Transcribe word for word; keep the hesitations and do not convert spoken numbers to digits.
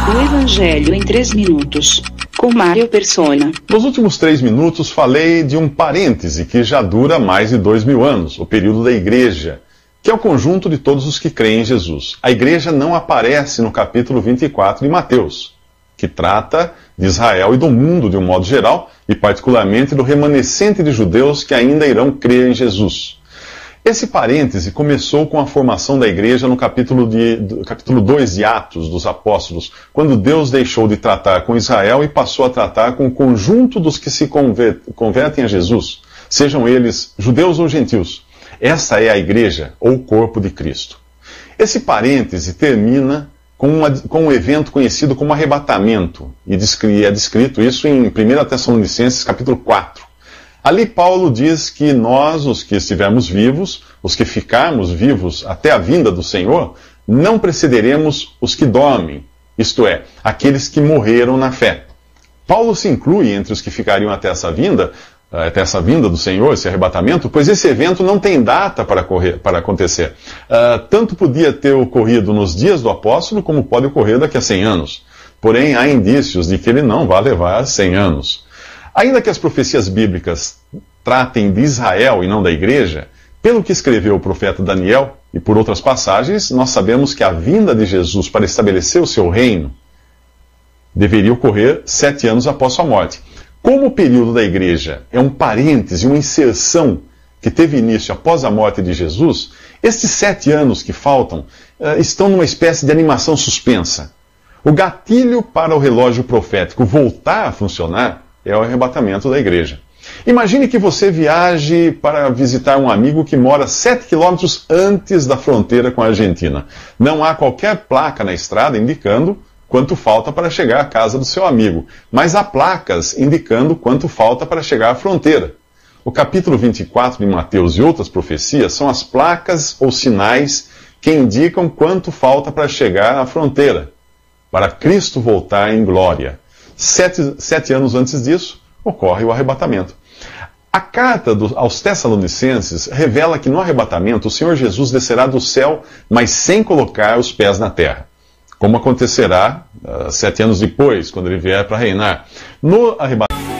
O Evangelho em três minutos, com Mário Persona. Nos últimos três minutos falei de um parêntese que já dura mais de dois mil anos, o período da Igreja, que é o conjunto de todos os que creem em Jesus. A Igreja não aparece no capítulo vinte e quatro de Mateus, que trata de Israel e do mundo de um modo geral, e particularmente do remanescente de judeus que ainda irão crer em Jesus. Esse parêntese começou com a formação da igreja no capítulo, de, do, capítulo dois de Atos dos Apóstolos, quando Deus deixou de tratar com Israel e passou a tratar com o conjunto dos que se convertem a Jesus, sejam eles judeus ou gentios. Essa é a igreja, ou corpo de Cristo. Esse parêntese termina com, uma, com um evento conhecido como arrebatamento, e é descrito isso em primeira Tessalonicenses capítulo quatro. Ali Paulo diz que nós, os que estivermos vivos, os que ficarmos vivos até a vinda do Senhor, não precederemos os que dormem, isto é, aqueles que morreram na fé. Paulo se inclui entre os que ficariam até essa vinda, até essa vinda do Senhor, esse arrebatamento, pois esse evento não tem data para, correr, para acontecer. Uh, tanto podia ter ocorrido nos dias do apóstolo, como pode ocorrer daqui a cem anos. Porém, há indícios de que ele não vai levar cem anos. Ainda que as profecias bíblicas tratem de Israel e não da igreja, pelo que escreveu o profeta Daniel e por outras passagens, nós sabemos que a vinda de Jesus para estabelecer o seu reino deveria ocorrer sete anos após sua morte. Como o período da igreja é um parêntese, uma inserção que teve início após a morte de Jesus, estes sete anos que faltam uh, estão numa espécie de animação suspensa. O gatilho para o relógio profético voltar a funcionar é o arrebatamento da igreja. Imagine que você viaje para visitar um amigo que mora sete quilômetros antes da fronteira com a Argentina. Não há qualquer placa na estrada indicando quanto falta para chegar à casa do seu amigo, mas há placas indicando quanto falta para chegar à fronteira. O capítulo vinte e quatro de Mateus e outras profecias são as placas ou sinais que indicam quanto falta para chegar à fronteira, para Cristo voltar em glória. Sete, sete anos antes disso, ocorre o arrebatamento. A carta do, aos Tessalonicenses revela que no arrebatamento o Senhor Jesus descerá do céu, mas sem colocar os pés na terra, como acontecerá uh, sete anos depois, quando ele vier para reinar. No arrebatamento